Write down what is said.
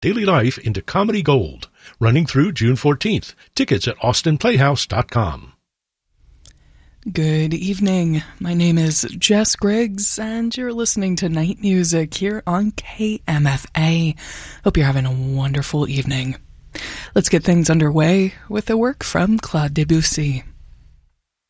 daily life into comedy gold. Running through June 14th. Tickets at austinplayhouse.com. Good evening. My name is Jess Griggs, and you're listening to Night Music here on KMFA. Hope you're having a wonderful evening. Let's get things underway with a work from Claude Debussy.